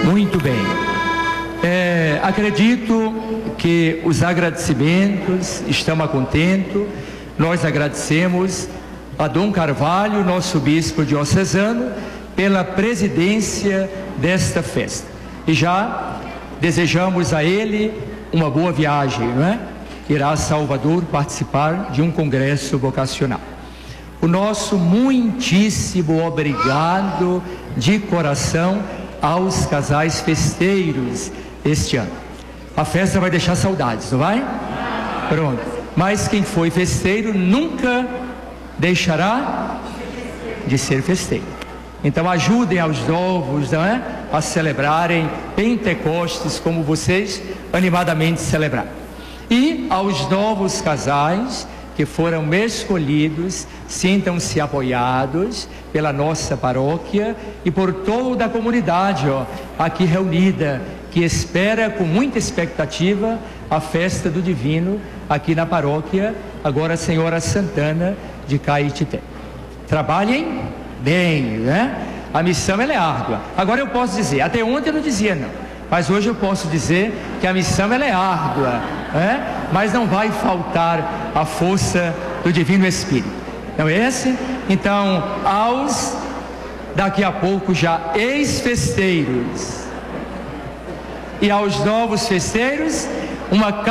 Muito bem. Acredito que os agradecimentos estão a contento. Nós agradecemos a Dom Carvalho, nosso bispo diocesano, pela presidência desta festa. E já desejamos a ele uma boa viagem, não é? Irá a Salvador participar de um congresso vocacional. O nosso muitíssimo obrigado de coração aos casais festeiros este ano. A festa vai deixar saudades, não vai? Pronto. Mas quem foi festeiro nunca deixará de ser festeiro. Então ajudem aos novos, não é? A celebrarem Pentecostes como vocês animadamente celebraram. E aos novos casais que foram escolhidos, sintam-se apoiados pela nossa paróquia e por toda a comunidade aqui reunida, que espera com muita expectativa a festa do Divino aqui na paróquia, agora Senhora Santana de Caetité. Trabalhem bem, né? A missão ela é árdua. Agora eu posso dizer, até ontem eu não dizia não, mas hoje eu posso dizer que a missão ela é árdua, né? Mas não vai faltar a força do Divino Espírito. Não é esse? Então, aos daqui a pouco já ex-festeiros e aos novos festeiros, uma